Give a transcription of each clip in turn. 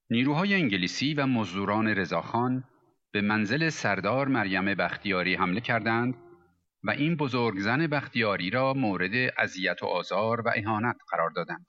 نیروهای انگلیسی و مزدوران رضاخان به منزل سردار مریم بختیاری حمله کردند و این بزرگ زن بختیاری را مورد اذیت و آزار و اهانت قرار دادند.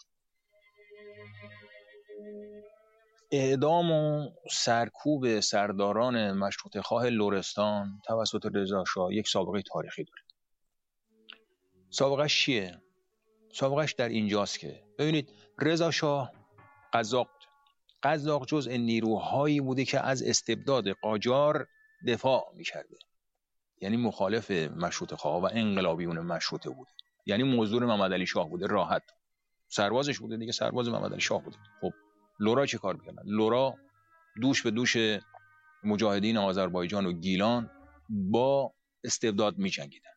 اعدام و سرکوب سرداران مشروطه خواه لرستان توسط رضا شاه یک سابقه تاریخی داره. سابقهش چیه؟ سابقهش در اینجاست که ببینید رضا شاه قزاق بود. قزاق جزء نیروهایی بوده که از استبداد قاجار دفاع میکرده، یعنی مخالف مشروطه خواه و انقلابیون مشروطه بوده، یعنی مزدور محمدعلی شاه بوده، راحت سربازش بوده دیگه، سرباز محمدعلی شاه بوده. خب لرا چه کار میکنن؟ لرا دوش به دوش مجاهدین آذربایجان و گیلان با استبداد می‌جنگیدن.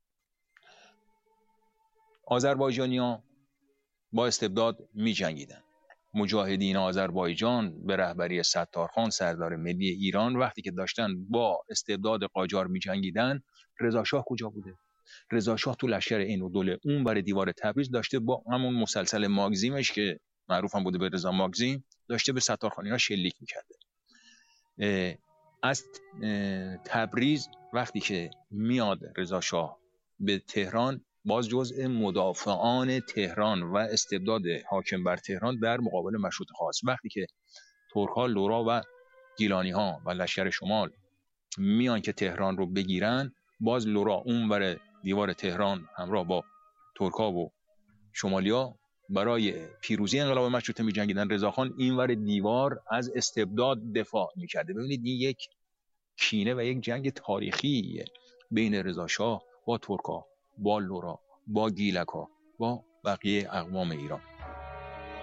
آذربایجانی‌ها با استبداد می‌جنگیدن. مجاهدین آذربایجان به رهبری ستارخان سردار ملی ایران وقتی که داشتن با استبداد قاجار می‌جنگیدن، رضا شاه کجا بوده؟ رضا شاه تو لشکر عین الدوله اون بر دیوار تبریز داشته با همون مسلسل ماگزیمش که معروف هم بوده به رضا ماگزیم، داشته به ستارخانی‌ها شلیک می‌کرده. از تبریز وقتی که میاد رضا شاه به تهران، باز جزء مدافعان تهران و استبداد حاکم بر تهران در مقابل مشروطه خواست. وقتی که ترک‌ها، لرا و گیلانی‌ها و لشکر شمال میان که تهران رو بگیرن، باز لرا اون بر دیوار تهران همراه با ترک‌ها و شمالیا برای پیروزی انقلاب مشروطه می‌جنگیدن. رضاخان اینور دیوار از استبداد دفاع می‌کرده. ببینید این یک کینه و یک جنگ تاریخی بین رضا شاه با ترک‌ها، با لرا، با گیلک‌ها، با بقیه اقوام ایران.